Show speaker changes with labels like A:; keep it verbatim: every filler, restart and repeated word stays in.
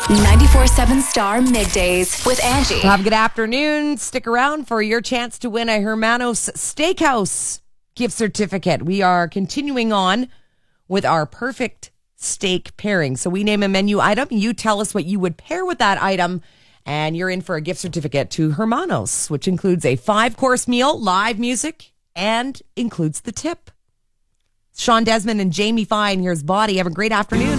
A: ninety-four point seven Star Middays with Angie.
B: Have a good afternoon. Stick around for your chance to win a Hermanos Steakhouse gift certificate. We are continuing on with our perfect steak pairing. So we name a menu item. You tell us what you would pair with that item, and you're in for a gift certificate to Hermanos, which includes a five-course meal, live music, and includes the tip. Sean Desmond and Jamie Fine. Here's Body. Have a great afternoon.